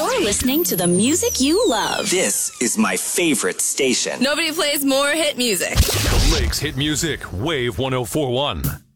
You're listening to the music you love. This is my favorite station. Nobody plays more hit music. The Lakes Hit Music, Wave 104.1.